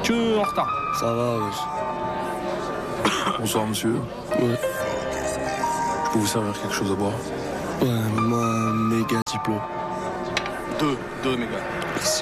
que en retard. Ça va, wesh. Bonsoir monsieur. Ouais. Je peux vous servir quelque chose à boire? Ouais, moi, méga diplôme. Deux mégas.